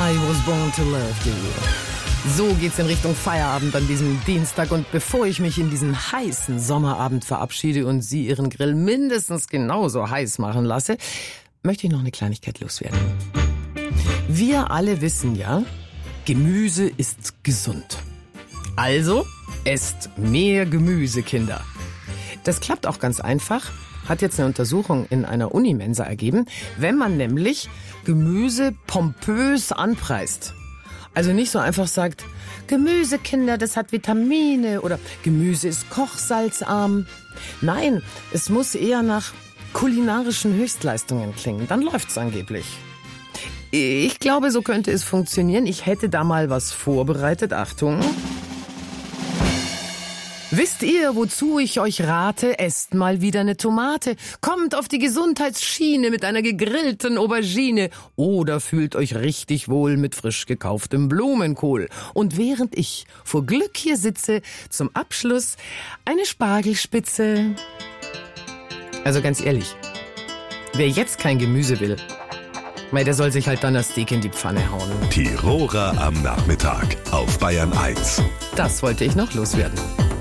I was born to love you. So geht's in Richtung Feierabend an diesem Dienstag. Und bevor ich mich in diesen heißen Sommerabend verabschiede und Sie Ihren Grill mindestens genauso heiß machen lasse, möchte ich noch eine Kleinigkeit loswerden. Wir alle wissen ja, Gemüse ist gesund. Also esst mehr Gemüse, Kinder. Das klappt auch ganz einfach, hat jetzt eine Untersuchung in einer Unimensa ergeben, wenn man nämlich Gemüse pompös anpreist. Also nicht so einfach sagt, Gemüse, Kinder, das hat Vitamine oder Gemüse ist kochsalzarm. Nein, es muss eher nach kulinarischen Höchstleistungen klingen, dann läuft's angeblich. Ich glaube, so könnte es funktionieren. Ich hätte da mal was vorbereitet. Achtung. Wisst ihr, wozu ich euch rate? Esst mal wieder eine Tomate. Kommt auf die Gesundheitsschiene mit einer gegrillten Aubergine. Oder fühlt euch richtig wohl mit frisch gekauftem Blumenkohl. Und während ich vor Glück hier sitze, zum Abschluss eine Spargelspitze. Also ganz ehrlich, wer jetzt kein Gemüse will, der soll sich halt dann das Steak in die Pfanne hauen. Tiroler am Nachmittag auf Bayern 1. Das wollte ich noch loswerden.